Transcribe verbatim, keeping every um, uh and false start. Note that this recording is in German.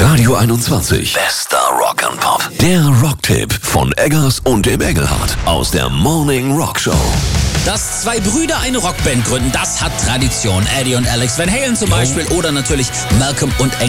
Radio einundzwanzig. Bester Rock'n'Pop. Der Rocktipp von Eggers und dem Engelhardt aus der Morning Rock Show. Dass zwei Brüder eine Rockband gründen, das hat Tradition. Eddie und Alex Van Halen zum Beispiel oder natürlich Malcolm und